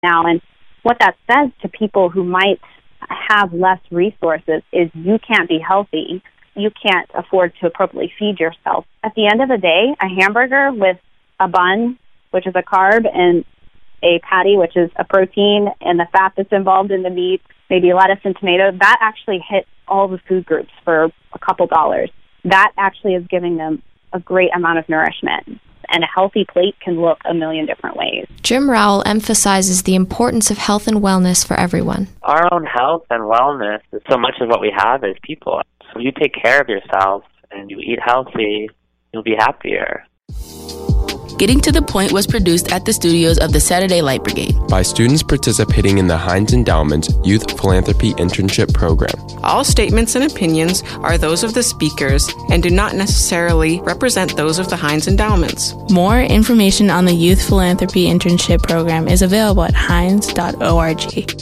now. And what that says to people who might have less resources is you can't be healthy. You can't afford to appropriately feed yourself. At the end of the day, a hamburger with a bun, which is a carb, and a patty, which is a protein, and the fat that's involved in the meat, maybe lettuce and tomato, that actually hits all the food groups for a couple dollars. That actually is giving them a great amount of nourishment. And a healthy plate can look a million different ways. Jim Rowell emphasizes the importance of health and wellness for everyone. Our own health and wellness is so much of what we have as people. So if you take care of yourself and you eat healthy, you'll be happier. Getting to the Point was produced at the studios of the Saturday Light Brigade by students participating in the Heinz Endowment's Youth Philanthropy Internship Program. All statements and opinions are those of the speakers and do not necessarily represent those of the Heinz Endowments. More information on the Youth Philanthropy Internship Program is available at heinz.org.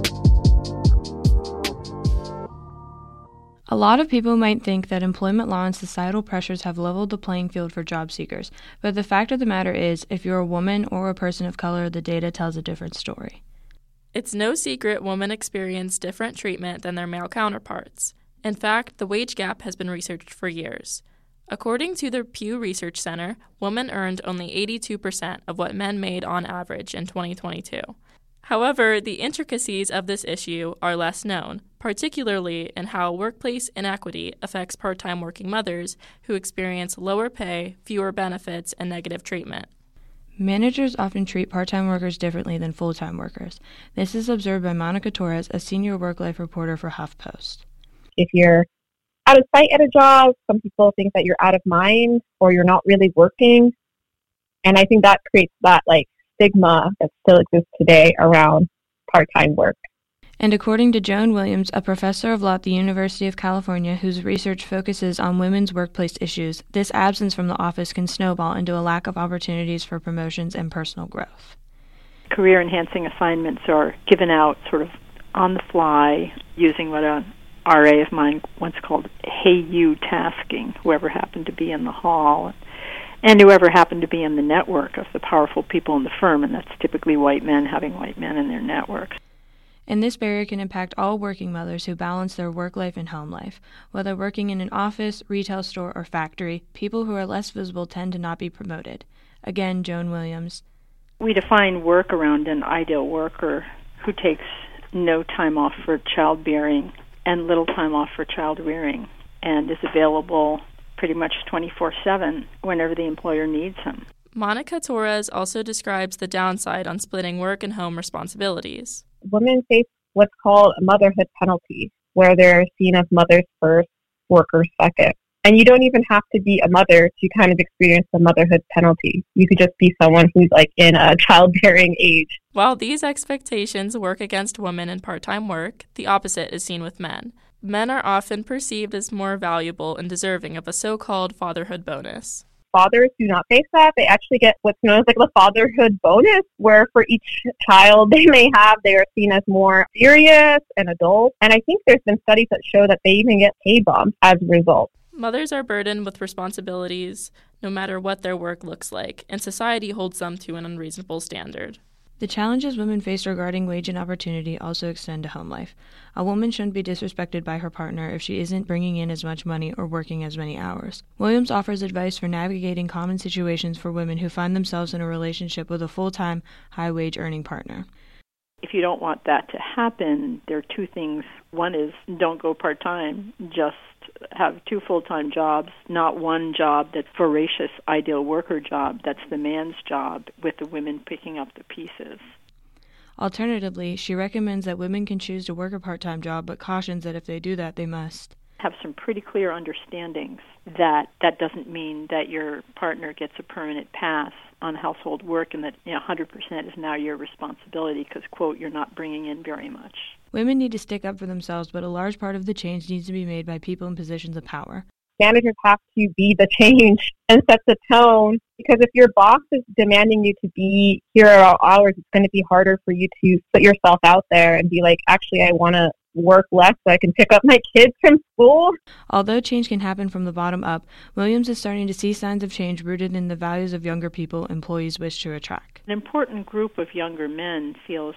A lot of people might think that employment law and societal pressures have leveled the playing field for job seekers, but the fact of the matter is, if you're a woman or a person of color, the data tells a different story. It's no secret women experience different treatment than their male counterparts. In fact, the wage gap has been researched for years. According to the Pew Research Center, women earned only 82% of what men made on average in 2022. However, the intricacies of this issue are less known, particularly in how workplace inequity affects part-time working mothers who experience lower pay, fewer benefits, and negative treatment. Managers often treat part-time workers differently than full-time workers. This is observed by Monica Torres, a senior work-life reporter for HuffPost. If you're out of sight at a job, some people think that you're out of mind or you're not really working. And I think that creates that stigma that still exists today around part-time work. And according to Joan Williams, a professor of law at the University of California whose research focuses on women's workplace issues, this absence from the office can snowball into a lack of opportunities for promotions and personal growth. Career-enhancing assignments are given out sort of on the fly using what an RA of mine once called "Hey You" tasking, whoever happened to be in the hall, and whoever happened to be in the network of the powerful people in the firm, and that's typically white men having white men in their network. And this barrier can impact all working mothers who balance their work life and home life. Whether working in an office, retail store, or factory, people who are less visible tend to not be promoted. Again, Joan Williams. We define work around an ideal worker who takes no time off for childbearing and little time off for child rearing and is available pretty much 24/7 whenever the employer needs him. Monica Torres also describes the downside on splitting work and home responsibilities. Women face what's called a motherhood penalty, where they're seen as mothers first, workers second. And you don't even have to be a mother to kind of experience the motherhood penalty. You could just be someone who's in a childbearing age. While these expectations work against women in part-time work, the opposite is seen with men. Men are often perceived as more valuable and deserving of a so-called fatherhood bonus. Fathers do not face that. They actually get what's known as the fatherhood bonus, where for each child they may have, they are seen as more serious and adult. And I think there's been studies that show that they even get pay bumps as a result. Mothers are burdened with responsibilities no matter what their work looks like, and society holds them to an unreasonable standard. The challenges women face regarding wage and opportunity also extend to home life. A woman shouldn't be disrespected by her partner if she isn't bringing in as much money or working as many hours. Williams offers advice for navigating common situations for women who find themselves in a relationship with a full-time, high-wage earning partner. If you don't want that to happen, there are two things. One is don't go part-time, just have two full-time jobs, not one job that's voracious ideal worker job, that's the man's job, with the women picking up the pieces. Alternatively, she recommends that women can choose to work a part-time job, but cautions that if they do that, they must have some pretty clear understandings that that doesn't mean that your partner gets a permanent pass on household work and that 100% is now your responsibility because, quote, you're not bringing in very much. Women need to stick up for themselves, but a large part of the change needs to be made by people in positions of power. Managers have to be the change and set the tone, because if your boss is demanding you to be here at all hours, it's going to be harder for you to put yourself out there and be like, actually, I want to work less so I can pick up my kids from school. Although change can happen from the bottom up, Williams is starting to see signs of change rooted in the values of younger people employees wish to attract. An important group of younger men feels